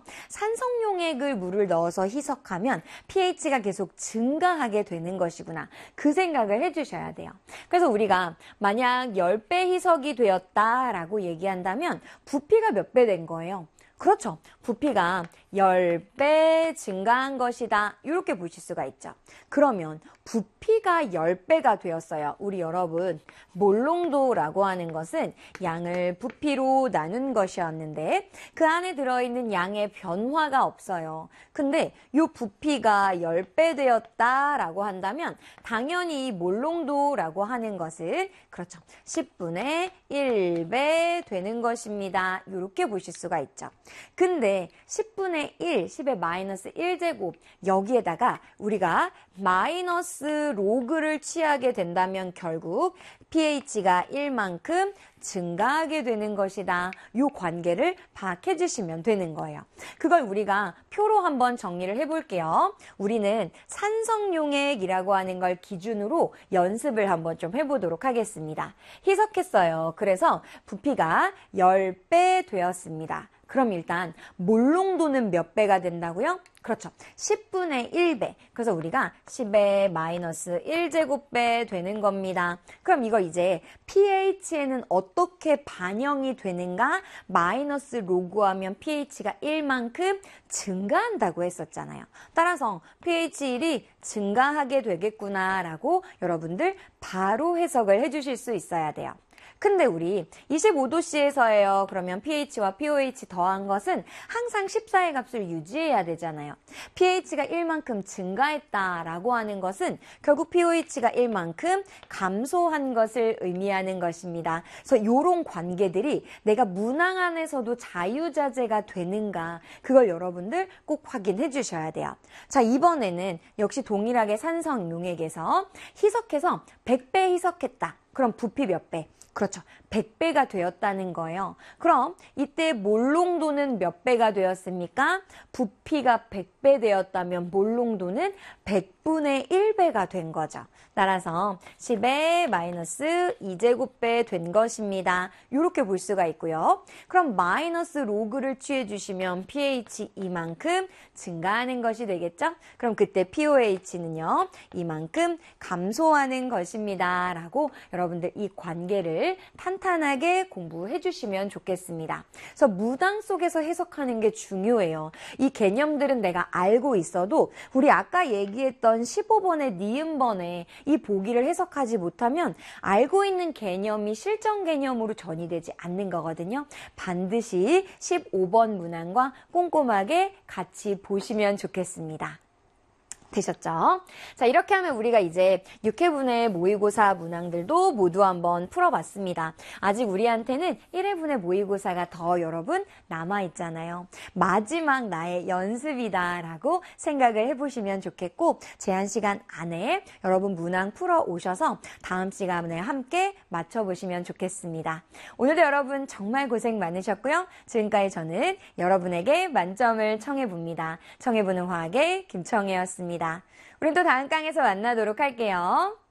산성용액을 물을 넣어서 희석하면 pH가 계속 증가하게 되는 것이구나. 그 생각을 해주셔야 돼요. 그래서 우리가 만약 10배 희석이 되었다라고 얘기한다면 부피가 몇 배 된 거예요? 그렇죠. 부피가 10배 증가한 것이다. 이렇게 보실 수가 있죠. 그러면 부피가 10배가 되었어요. 우리 여러분, 몰농도라고 하는 것은 양을 부피로 나눈 것이었는데 그 안에 들어있는 양의 변화가 없어요. 근데 이 부피가 10배 되었다라고 한다면 당연히 몰농도라고 하는 것은 그렇죠. 10분의 1배 되는 것입니다. 이렇게 보실 수가 있죠. 근데 10분의 1, 10의 마이너스 1제곱 여기에다가 우리가 마이너스 로그를 취하게 된다면 결국 pH가 1만큼 증가하게 되는 것이다. 이 관계를 파악해 주시면 되는 거예요. 그걸 우리가 표로 한번 정리를 해볼게요. 우리는 산성용액이라고 하는 걸 기준으로 연습을 한번 좀 해보도록 하겠습니다. 희석했어요. 그래서 부피가 10배 되었습니다. 그럼 일단 몰농도는 몇 배가 된다고요? 그렇죠. 10분의 1배. 그래서 우리가 10의 마이너스 1제곱배 되는 겁니다. 그럼 이거 이제 pH에는 어떻게 반영이 되는가? 마이너스 로그하면 pH가 1만큼 증가한다고 했었잖아요. 따라서 pH 1이 증가하게 되겠구나라고 여러분들 바로 해석을 해주실 수 있어야 돼요. 근데 우리 25도씨에서예요. 그러면 pH와 pOH 더한 것은 항상 14의 값을 유지해야 되잖아요. pH가 1만큼 증가했다라고 하는 것은 결국 pOH가 1만큼 감소한 것을 의미하는 것입니다. 그래서 이런 관계들이 내가 문항 안에서도 자유자재가 되는가 그걸 여러분들 꼭 확인해 주셔야 돼요. 자, 이번에는 역시 동일하게 산성용액에서 희석해서 100배 희석했다. 그럼 부피 몇 배? 그렇죠. 100배가 되었다는 거예요. 그럼 이때 몰농도는 몇 배가 되었습니까? 부피가 100배 되었다면 몰농도는 100분의 1배가 된 거죠. 따라서 10의 마이너스 2제곱배 된 것입니다. 이렇게 볼 수가 있고요. 그럼 마이너스 로그를 취해 주시면 pH 이만큼 증가하는 것이 되겠죠? 그럼 그때 pOH는요. 이만큼 감소하는 것입니다. 라고 여러분들 이 관계를 탄탄하게 공부해 주시면 좋겠습니다. 그래서 무당 속에서 해석하는 게 중요해요. 이 개념들은 내가 알고 있어도 우리 아까 얘기했던 15번의 니은번에 이 보기를 해석하지 못하면 알고 있는 개념이 실전 개념으로 전이되지 않는 거거든요. 반드시 15번 문항과 꼼꼼하게 같이 보시면 좋겠습니다. 되셨죠? 자, 이렇게 하면 우리가 이제 6회분의 모의고사 문항들도 모두 한번 풀어봤습니다. 아직 우리한테는 1회분의 모의고사가 더 여러분 남아있잖아요. 마지막 나의 연습이다라고 생각을 해보시면 좋겠고 제한시간 안에 여러분 문항 풀어오셔서 다음 시간에 함께 맞춰보시면 좋겠습니다. 오늘도 여러분 정말 고생 많으셨고요. 지금까지 저는 여러분에게 만점을 청해봅니다. 청해보는 화학의 김청혜였습니다. 우린 또 다음 강에서 만나도록 할게요.